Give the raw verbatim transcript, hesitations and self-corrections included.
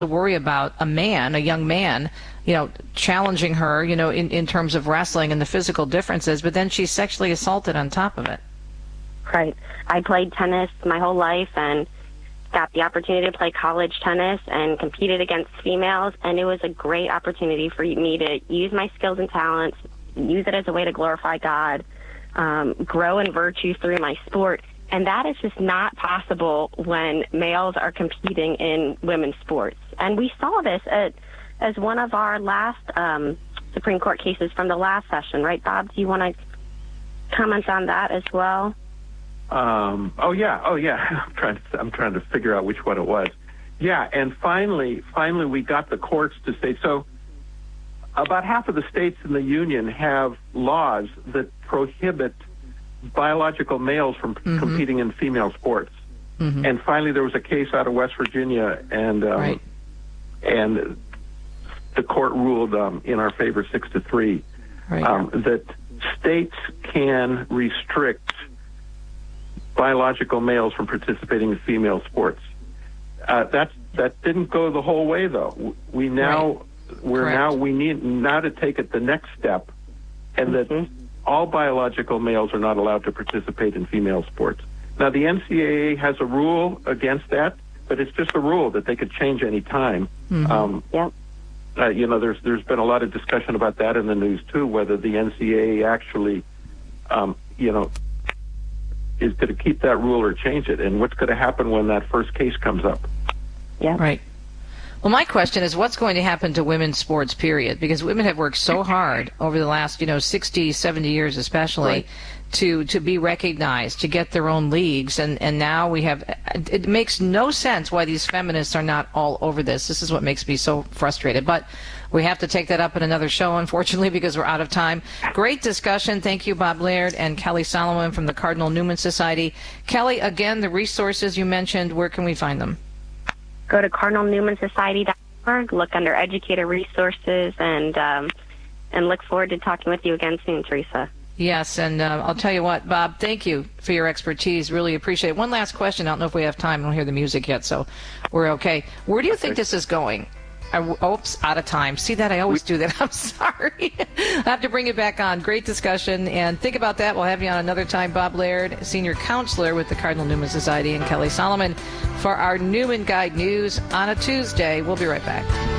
to worry about a man, a young man, you know, challenging her, you know, in, in terms of wrestling and the physical differences, but then she's sexually assaulted on top of it. Right. I played tennis my whole life and got the opportunity to play college tennis and competed against females, and it was a great opportunity for me to use my skills and talents, use it as a way to glorify God, um, grow in virtue through my sport. And that is just not possible when males are competing in women's sports. And we saw this at, as one of our last um, Supreme Court cases from the last session, right, Bob? Do you want to comment on that as well? Um, oh yeah, oh yeah. I'm trying to I'm trying to figure out which one it was. Yeah, and finally, finally, we got the courts to say so. About half of the states in the union have laws that prohibit biological males from mm-hmm. competing in female sports. Mm-hmm. And finally, there was a case out of West Virginia, and um, right. and the court ruled um, in our favor, six to three, right. um, that states can restrict biological males from participating in female sports. Uh, that that didn't go the whole way, though. We now right. we're Correct. now we need now to take it the next step, and mm-hmm. that all biological males are not allowed to participate in female sports. Now, the N C double A has a rule against that, but it's just a rule that they could change any time. Mm-hmm. Um, yep. Uh, you know, there's there's been a lot of discussion about that in the news too, whether the N C double A actually, um, you know, is going to keep that rule or change it, and what's going to happen when that first case comes up. Yeah. Right. Well, my question is, what's going to happen to women's sports, period? Because women have worked so hard over the last, you know, sixty, seventy years especially, right. to to be recognized, to get their own leagues, and, and now we have, it makes no sense why these feminists are not all over this. This is what makes me so frustrated. But we have to take that up in another show, unfortunately, because we're out of time. Great discussion. Thank you, Bob Laird and Kelly Solomon from the Cardinal Newman Society. Kelly, again, the resources you mentioned, where can we find them? Go to cardinal newman society dot org, look under educator resources, and um, and look forward to talking with you again soon, Teresa. Yes, and uh, I'll tell you what, Bob, thank you for your expertise. Really appreciate it. One last question. I don't know if we have time. I don't hear the music yet, so we're okay. Where do you think this is going? I, oops, out of time. See that? I always do that. I'm sorry. I have to bring it back on. Great discussion. And think about that. We'll have you on another time. Bob Laird, Senior Counselor with the Cardinal Newman Society, and Kelly Solomon for our Newman Guide News on a Tuesday. We'll be right back.